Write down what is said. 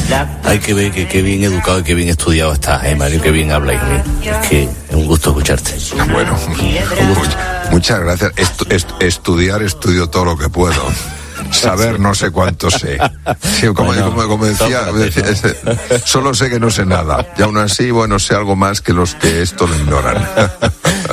Hay que ver que qué bien educado y qué bien estudiado estás, Mario, qué bien hablas. Es que es un gusto escucharte. Bueno, muchas gracias. Estudio todo lo que puedo. Saber no sé cuánto sé. Sí, como decía, solo sé que no sé nada. Y aún así, sé algo más que los que esto lo ignoran.